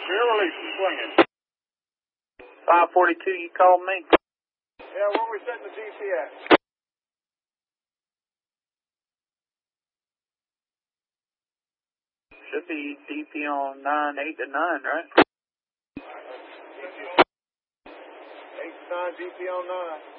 Rear release is swinging. 542, you called me? Yeah, where we setting the DC at? Should be DP on 9, 8 to 9, right? 8 to 9, DP on 9.